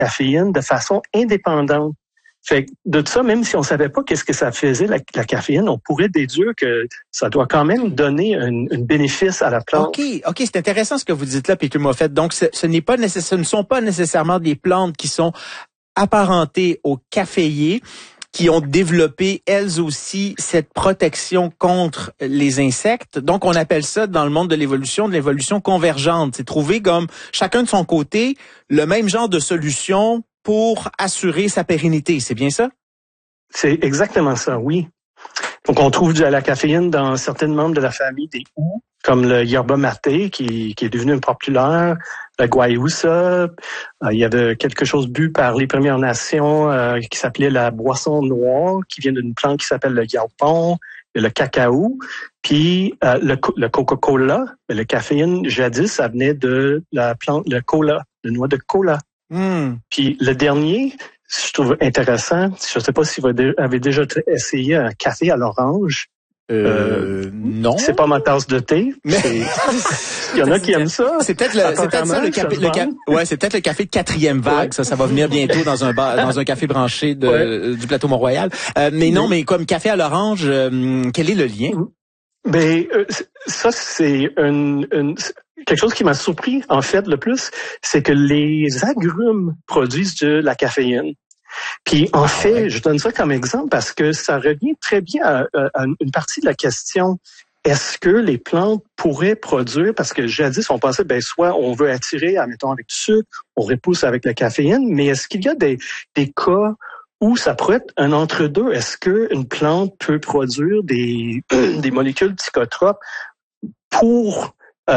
caféine de façon indépendante. Fait que de ça, même si on savait pas qu'est-ce que ça faisait, la caféine, on pourrait déduire que ça doit quand même donner un bénéfice à la plante. OK, c'est intéressant ce que vous dites là, Peter Moffett. Donc, ce ne sont pas nécessairement des plantes qui sont apparentées aux caféiers, qui ont développé, elles aussi, cette protection contre les insectes. Donc, on appelle ça, dans le monde de l'évolution convergente. C'est trouver comme, chacun de son côté, le même genre de solution pour assurer sa pérennité. C'est bien ça? C'est exactement ça, oui. Donc, on trouve de la caféine dans certains membres de la famille des houx, comme le yerba mate, qui est devenu populaire, la guayusa. Il y avait quelque chose bu par les Premières Nations qui s'appelait la boisson noire, qui vient d'une plante qui s'appelle le yaupon, le cacao. Puis le Coca-Cola, le caféine, jadis, ça venait de la plante, le cola, le noix de cola. Puis le dernier, je trouve intéressant, je ne sais pas si vous avez déjà essayé un café à l'orange. Non. C'est pas ma tasse de thé, mais il y en a qui aiment ça. C'est peut-être c'est peut-être le café de quatrième vague. Ça va venir bientôt dans un café branché du plateau Mont-Royal. Mais comme café à l'orange, quel est le lien? Ben, ça, c'est quelque chose qui m'a surpris, en fait, le plus, c'est que les agrumes produisent de la caféine. Puis, en fait, je donne ça comme exemple parce que ça revient très bien à une partie de la question. Est-ce que les plantes pourraient produire, parce que jadis, on pensait, soit on veut attirer, admettons, avec du sucre, on repousse avec la caféine, mais est-ce qu'il y a des cas où ça pourrait être un entre-deux? Est-ce qu'une plante peut produire des molécules psychotropes pour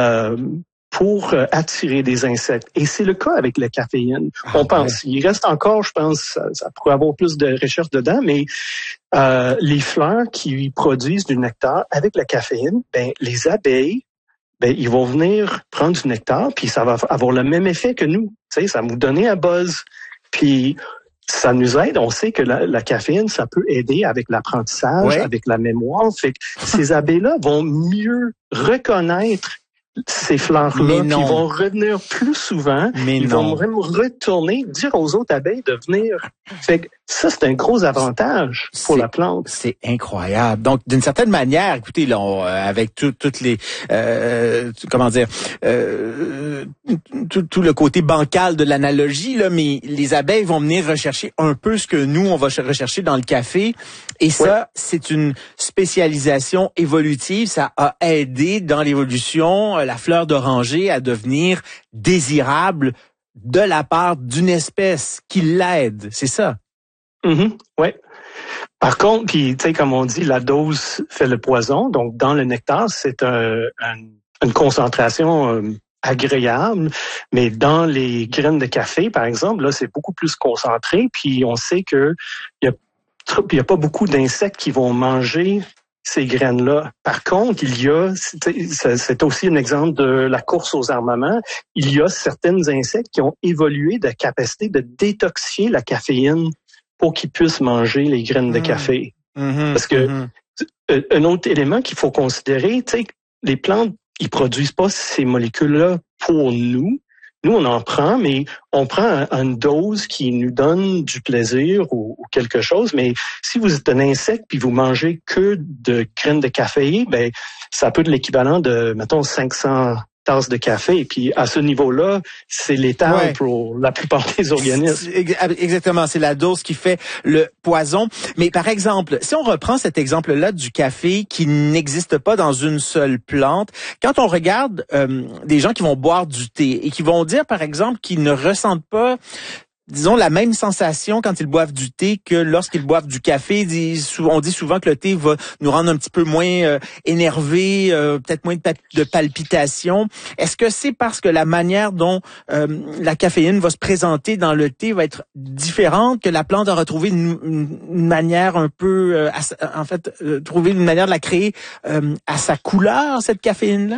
attirer des insectes? Et c'est le cas avec la caféine. On pense. Il reste encore, je pense, ça pourrait avoir plus de recherche dedans, mais les fleurs qui produisent du nectar avec la caféine, les abeilles, ils vont venir prendre du nectar, puis ça va avoir le même effet que nous. Tu sais, ça va nous donner un buzz. Puis ça nous aide. On sait que la caféine, ça peut aider avec l'apprentissage, avec la mémoire. Fait que ces abeilles-là vont mieux reconnaître ces fleurs-là, puis ils vont revenir plus souvent. Ils vont même retourner, dire aux autres abeilles de venir. Fait que ça, c'est un gros avantage pour la plante. C'est incroyable. Donc, d'une certaine manière, écoutez, là, avec toutes les, tout le côté bancal de l'analogie, là, mais les abeilles vont venir rechercher un peu ce que nous, on va rechercher dans le café. Et ça, c'est une spécialisation évolutive. Ça a aidé dans l'évolution la fleur d'oranger à devenir désirable de la part d'une espèce qui l'aide. C'est ça? Oui. Par contre, puis tu sais, comme on dit, la dose fait le poison. Donc, dans le nectar, c'est une concentration agréable, mais dans les graines de café, par exemple, là, c'est beaucoup plus concentré. Puis on sait que il y a pas beaucoup d'insectes qui vont manger ces graines-là. Par contre, c'est aussi un exemple de la course aux armements. Il y a certains insectes qui ont évolué de capacité de détoxifier la caféine pour qu'ils puissent manger les graines de café. Parce que un autre élément qu'il faut considérer, tu sais, les plantes, ils produisent pas ces molécules-là pour nous. Nous, on en prend, mais on prend une dose qui nous donne du plaisir ou quelque chose. Mais si vous êtes un insecte puis vous mangez que de graines de café, ça peut être l'équivalent de, mettons, 500 tasses de café. Et puis, à ce niveau-là, c'est létal pour la plupart des organismes. Exactement. C'est la dose qui fait le poison. Mais par exemple, si on reprend cet exemple-là du café qui n'existe pas dans une seule plante, quand on regarde des gens qui vont boire du thé et qui vont dire, par exemple, qu'ils ne ressentent pas, disons, la même sensation quand ils boivent du thé que lorsqu'ils boivent du café. On dit souvent que le thé va nous rendre un petit peu moins énervés, peut-être moins de palpitations. Est-ce que c'est parce que la manière dont la caféine va se présenter dans le thé va être différente, que la plante a retrouvé une manière un peu, trouver une manière de la créer à sa couleur, cette caféine-là?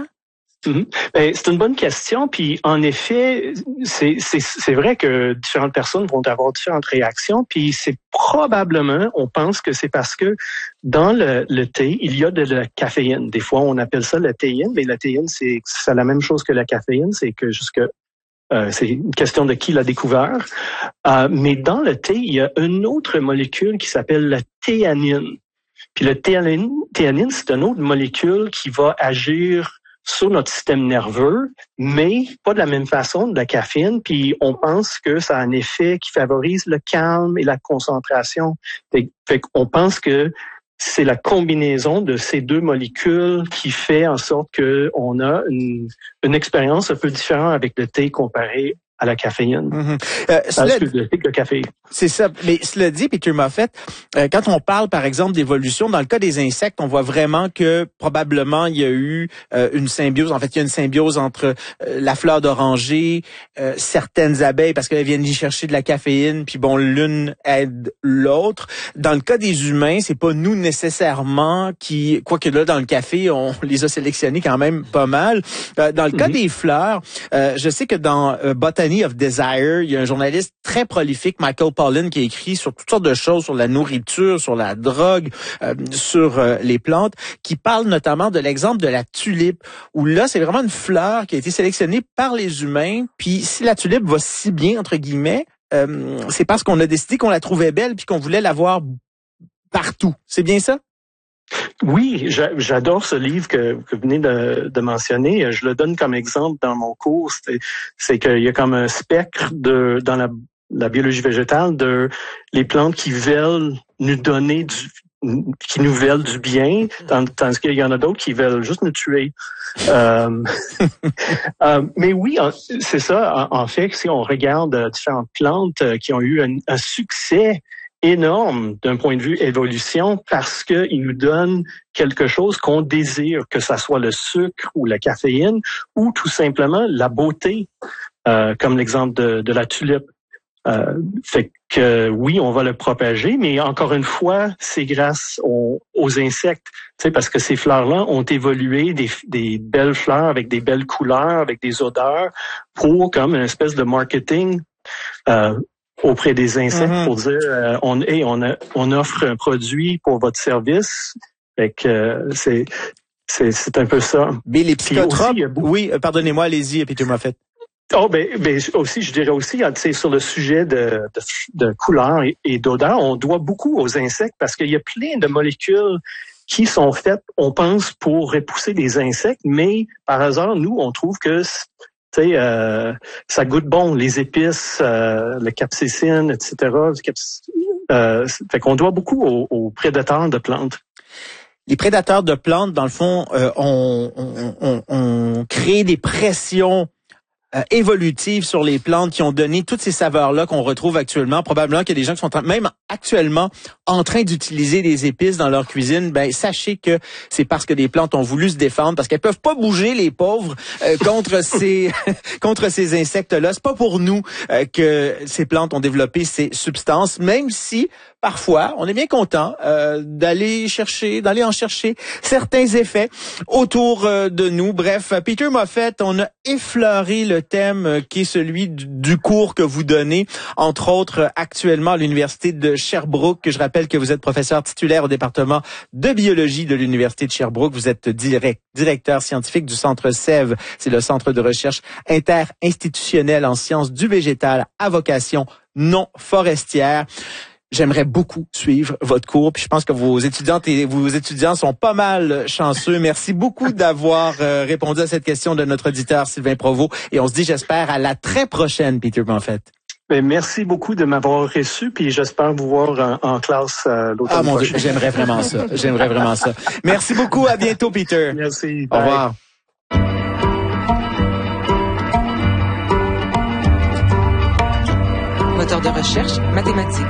C'est une bonne question, puis en effet, c'est vrai que différentes personnes vont avoir différentes réactions, puis c'est probablement, on pense que c'est parce que dans le thé, il y a de la caféine. Des fois, on appelle ça la théine, mais la théine, c'est la même chose que la caféine, c'est que jusque C'est une question de qui l'a découvert. Mais dans le thé, il y a une autre molécule qui s'appelle la théanine. Puis le théanine, c'est une autre molécule qui va agir sur notre système nerveux, mais pas de la même façon de la caféine. Puis on pense que ça a un effet qui favorise le calme et la concentration. Fait qu'on pense que c'est la combinaison de ces deux molécules qui fait en sorte qu'on a une expérience un peu différente avec le thé comparé à la caféine. Le café. C'est ça. Mais cela dit, Peter Moffett, quand on parle, par exemple, d'évolution, dans le cas des insectes, on voit vraiment que probablement il y a eu une symbiose. En fait, il y a une symbiose entre la fleur d'oranger, certaines abeilles, parce qu'elles viennent y chercher de la caféine, puis bon, l'une aide l'autre. Dans le cas des humains, c'est pas nous nécessairement qui, quoique là, dans le café, on les a sélectionnés quand même pas mal. Dans le cas des fleurs, je sais que dans Botany of Desire, il y a un journaliste très prolifique, Michael Pollan, qui a écrit sur toutes sortes de choses, sur la nourriture, sur la drogue, sur les plantes, qui parle notamment de l'exemple de la tulipe, où là, c'est vraiment une fleur qui a été sélectionnée par les humains, puis si la tulipe va si bien, entre guillemets, c'est parce qu'on a décidé qu'on la trouvait belle puis qu'on voulait la voir partout. C'est bien ça? Oui, j'adore ce livre que vous venez de mentionner. Je le donne comme exemple dans mon cours. C'est qu'il y a comme un spectre dans la biologie végétale de les plantes qui veulent nous donner qui nous veulent du bien, tandis qu'il y en a d'autres qui veulent juste nous tuer. Mais oui, c'est ça. En fait, si on regarde différentes plantes qui ont eu un succès énorme d'un point de vue évolution parce qu'ils nous donnent quelque chose qu'on désire, que ça soit le sucre ou la caféine ou tout simplement la beauté, comme l'exemple de la tulipe. Fait que oui, on va le propager, mais encore une fois, c'est grâce aux insectes, parce que ces fleurs-là ont évolué des belles fleurs avec des belles couleurs, avec des odeurs, pour comme une espèce de marketing auprès des insectes pour dire on offre un produit pour votre service. Fait que c'est un peu ça. Mais les psychotropes, oui, pardonnez-moi, allez-y, Peter Moffett. Oh ben aussi, je dirais aussi, sur le sujet de couleurs et d'odeurs, on doit beaucoup aux insectes parce qu'il y a plein de molécules qui sont faites, on pense, pour repousser des insectes, mais par hasard, nous, on trouve que ça goûte bon, les épices, le capsaïcine, etc. Fait qu'on doit beaucoup aux prédateurs de plantes. Les prédateurs de plantes, dans le fond, on crée des pressions évolutives sur les plantes qui ont donné toutes ces saveurs-là qu'on retrouve actuellement. Probablement qu'il y a des gens qui sont même actuellement en train d'utiliser des épices dans leur cuisine. Ben, sachez que c'est parce que des plantes ont voulu se défendre, parce qu'elles peuvent pas bouger, les pauvres, contre ces insectes-là. C'est pas pour nous que ces plantes ont développé ces substances, même si parfois, on est bien content d'aller en chercher certains effets autour de nous. Bref, Peter Moffett, on a effleuré le thème qui est celui du cours que vous donnez, entre autres actuellement à l'Université de Sherbrooke. Je rappelle que vous êtes professeur titulaire au département de biologie de l'Université de Sherbrooke. Vous êtes directeur scientifique du Centre SEV. C'est le Centre de recherche interinstitutionnel en sciences du végétal à vocation non forestière. J'aimerais beaucoup suivre votre cours, puis je pense que vos étudiantes et vos étudiants sont pas mal chanceux. Merci beaucoup d'avoir répondu à cette question de notre auditeur Sylvain Provost, et on se dit, j'espère, à la très prochaine, Peter Moffett. Mais merci beaucoup de m'avoir reçu, puis j'espère vous voir en classe l'automne prochain. Ah mon Dieu, j'aimerais vraiment ça. Merci beaucoup, à bientôt, Peter. Merci. Au revoir. Moteur de recherche mathématique.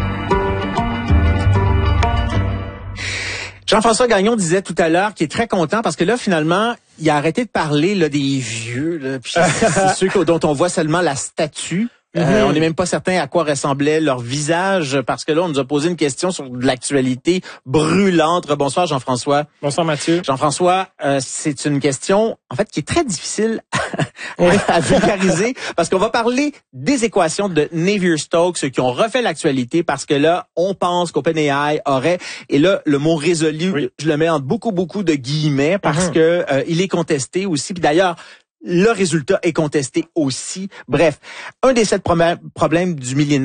Jean-François Gagnon disait tout à l'heure qu'il est très content parce que là, finalement, il a arrêté de parler là, des vieux, là, puis c'est ceux dont on voit seulement la statue. On n'est même pas certain à quoi ressemblait leur visage parce que là, on nous a posé une question sur de l'actualité brûlante. Bonsoir, Jean-François. Bonsoir, Mathieu. Jean-François, c'est une question, en fait, qui est très difficile à vulgariser parce qu'on va parler des équations de Navier-Stokes qui ont refait l'actualité parce que là, on pense qu'OpenAI aurait, et là, le mot résolu, je le mets entre beaucoup de guillemets parce que il est contesté aussi. Puis d'ailleurs, le résultat est contesté aussi. Bref, un des 7 problèmes du millénaire